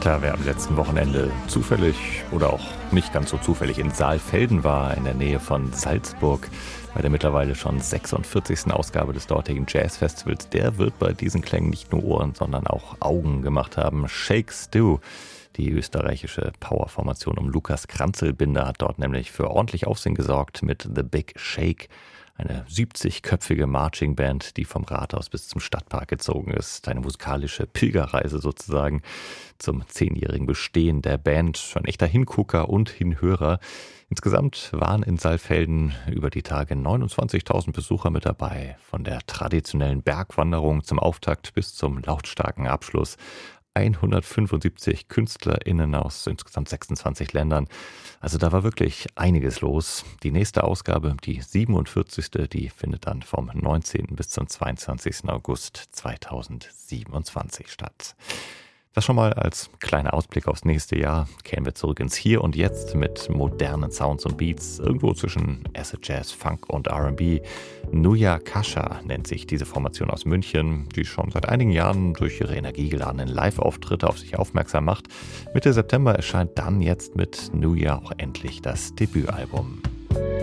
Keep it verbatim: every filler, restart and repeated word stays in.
Klar, wer am letzten Wochenende zufällig oder auch nicht ganz so zufällig in Saalfelden war, in der Nähe von Salzburg, bei der mittlerweile schon sechsundvierzigsten Ausgabe des dortigen Jazzfestivals, der wird bei diesen Klängen nicht nur Ohren, sondern auch Augen gemacht haben. Shake Stu, die österreichische Powerformation um Lukas Kranzelbinder, hat dort nämlich für ordentlich Aufsehen gesorgt mit The Big Shake. Eine siebzigköpfige Marching-Band, die vom Rathaus bis zum Stadtpark gezogen ist. Eine musikalische Pilgerreise sozusagen zum zehnjährigen Bestehen der Band. Ein echter Hingucker und Hinhörer. Insgesamt waren in Saalfelden über die Tage neunundzwanzigtausend Besucher mit dabei. Von der traditionellen Bergwanderung zum Auftakt bis zum lautstarken Abschluss. hundertfünfundsiebzig KünstlerInnen aus insgesamt sechsundzwanzig Ländern. Also da war wirklich einiges los. Die nächste Ausgabe, die siebenundvierzigste, die findet dann vom neunzehnten bis zum zweiundzwanzigsten August zweitausendsiebenundzwanzig statt. Das schon mal als kleiner Ausblick aufs nächste Jahr. Kehren wir zurück ins Hier und Jetzt mit modernen Sounds und Beats, irgendwo zwischen Acid Jazz, Funk und R and B. Nuja Kasha nennt sich diese Formation aus München, die schon seit einigen Jahren durch ihre energiegeladenen Live-Auftritte auf sich aufmerksam macht. Mitte September erscheint dann jetzt mit Nuja auch endlich das Debütalbum.